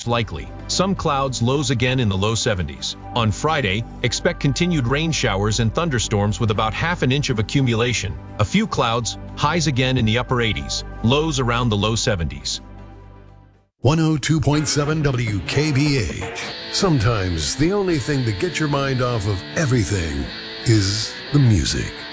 likely. Some clouds, lows again in the low 70s. On Friday, expect continued rain showers and thunderstorms with about half an inch of accumulation. A few clouds, highs again in the upper 80s, lows around the low 70s. 102.7 WKBH. Sometimes the only thing to get your mind off of everything is the music.